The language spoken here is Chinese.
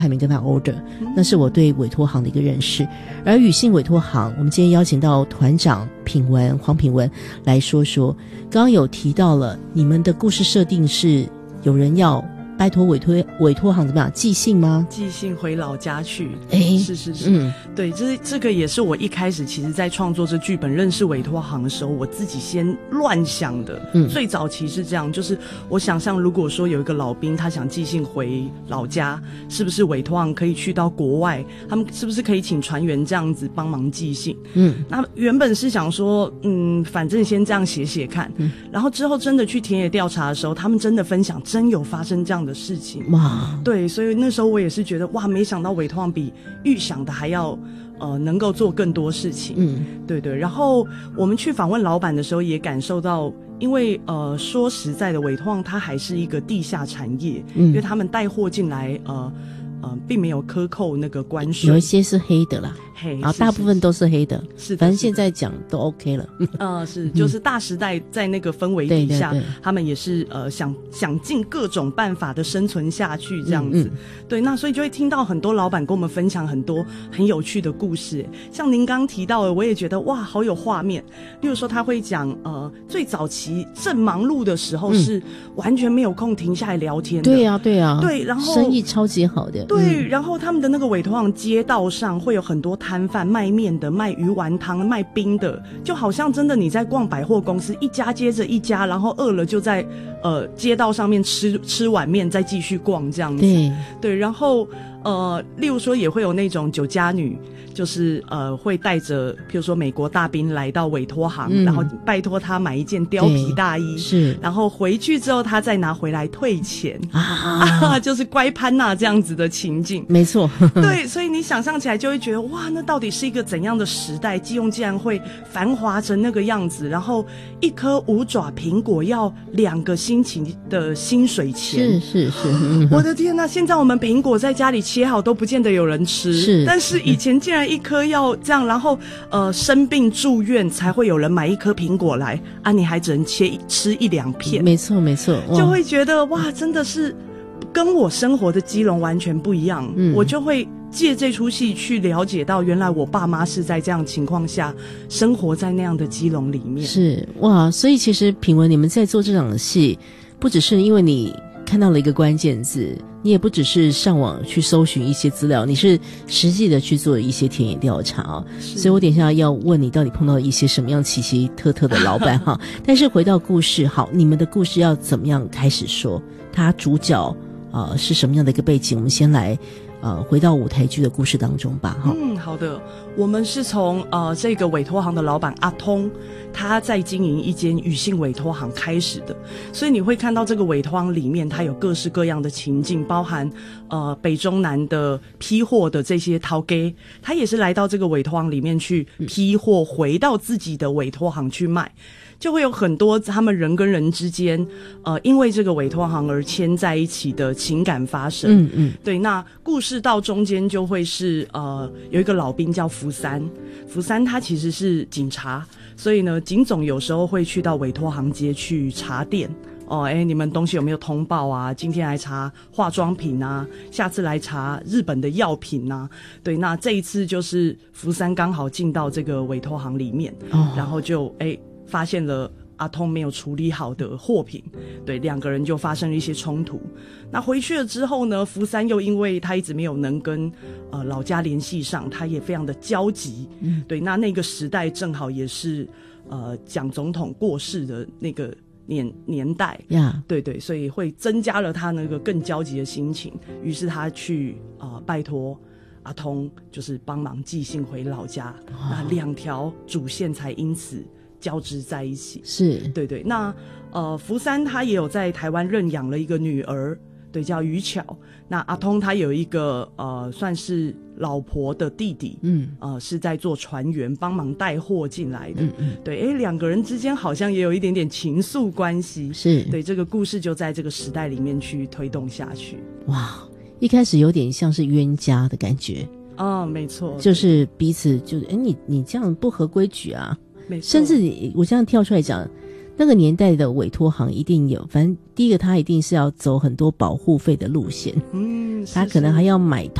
还没跟他 order，那是我对委托行的一个认识。而宇信委托行，我们今天邀请到团长黄品文来说说，刚刚有提到了你们的故事设定是有人要拜托委托行怎么样寄信吗？ 寄信回老家去。是，对，这个也是我一开始其实在创作这剧本认识委托行的时候，我自己先乱想的。最早期是这样，就是我想象如果说有一个老兵他想寄信回老家，是不是委托行可以去到国外，他们是不是可以请船员这样子帮忙寄信？那原本是想说反正先这样写看，然后之后真的去田野调查的时候，他们真的分享真有发生这样的事情。 哇， 对，所以那时候我也是觉得哇，没想到委托行比预想的还要能够做更多事情。对，然后我们去访问老板的时候也感受到，因为说实在的，委托行它还是一个地下产业，因为他们带货进来并没有克扣那个关税， 有一些是黑的啦，然后大部分都是黑的， 是的， 反正现在讲都 OK 了。 就是大时代在那个氛围底下， 对他们也是想尽各种办法的生存下去这样子。对，那所以就会听到很多老板跟我们分享很多很有趣的故事，像您刚提到的，我也觉得哇，好有画面。例如说他会讲最早期正忙碌的时候是完全没有空停下来聊天的。 对啊， 对，然后生意超级好的。 对，然后他们的那个委托行街道上会有很多摊贩，卖面的、卖鱼丸汤、卖冰的，就好像真的你在逛百货公司，一家接着一家，然后饿了就在街道上面吃碗面，再继续逛这样子。对，然后例如说也会有那种酒家女，就是会带着譬如说美国大兵来到委托行，然后拜托他买一件貂皮大衣， 是， 然后回去之后他再拿回来退钱就是乖潘娜这样子的情境。 没错。 对，所以你想象起来就会觉得哇，那到底是一个怎样的时代，基隆竟然会繁华成那个样子，然后一颗5爪苹果要2个星期的薪水钱。 是我的天哪，现在我们苹果在家里切好都不见得有人吃， 是， 但是以前竟然一颗要这样，然后生病住院才会有人买一颗苹果来啊，你还只能吃1-2片。 没错， 就会觉得哇，真的是跟我生活的基隆完全不一样。我就会借这出戏去了解到，原来我爸妈是在这样情况下生活在那样的基隆里面。 是，哇，所以其实品文你们在做这场的戏，不只是因为你看到了一个关键字，你也不只是上网去搜寻一些资料，你是实际的去做一些田野调查所以我等一下要问你到底碰到一些什么样奇奇特特的老板哈。但是回到故事，好，你们的故事要怎么样开始说？他主角是什么样的一个背景？我们先来回到舞台剧的故事当中吧。 好的，我们是从这个委托行的老板阿通，他在经营一间宇信委托行开始的，所以你会看到这个委托行里面它有各式各样的情境，包含北中南的批货的这些淘给，他也是来到这个委托行里面去批货，回到自己的委托行去卖。就会有很多他们人跟人之间因为这个委托行而牵在一起的情感发生。对，那故事到中间就会是有一个老兵叫福三他其实是警察，所以呢警总有时候会去到委托行街去查店你们东西有没有通报啊？今天来查化妆品啊，下次来查日本的药品啊。对，那这一次就是福三刚好进到这个委托行里面然后就发现了阿通没有处理好的货品，对，2个人就发生了一些冲突。那回去了之后呢，福三又因为他一直没有能跟老家联系上，他也非常的焦急。对，那个时代正好也是蒋总统过世的那个年代对，所以会增加了他那个更焦急的心情。于是他去拜托阿通，就是帮忙寄信回老家，那2条主线才因此交织在一起。是，对，那福三他也有在台湾认养了一个女儿，对，叫于巧。那阿通他有一个算是老婆的弟弟，是在做船员，帮忙带货进来的。对，2个人之间好像也有一点点情愫关系。是，对，这个故事就在这个时代里面去推动下去。哇， 一开始有点像是冤家的感觉。 没错， 就是彼此就是你这样不合规矩啊。甚至我这样跳出来讲， 那个年代的委托行一定有，反正第一个他一定是要走很多保护费的路线，他可能还要买